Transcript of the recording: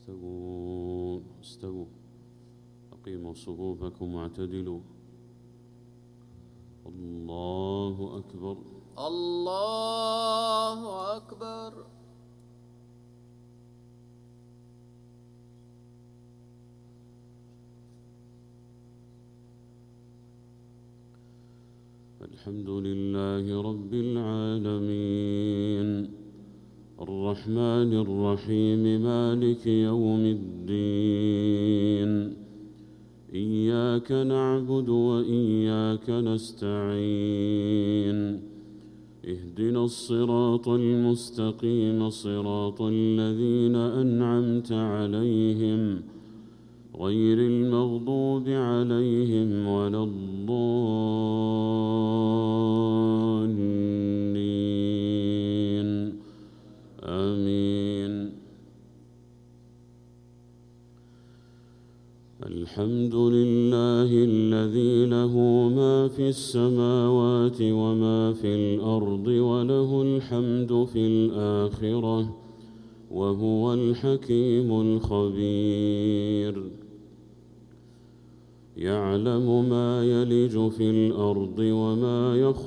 استووا أقيموا صفوفكم واعتدلوا. الله أكبر. الله أكبر. الحمد لله رب العالمين الرحمن الرحيم مالك يوم الدين إياك نعبد وإياك نستعين اهدنا الصراط المستقيم صراط الذين أنعمت عليهم غير المغضوب عليهم ولا الضالين آمين. الحمد لله الذي له ما في السماوات وما في الأرض وله الحمد في الآخرة وهو الحكيم الخبير. يعلم ما يلج في الأرض وما يخرج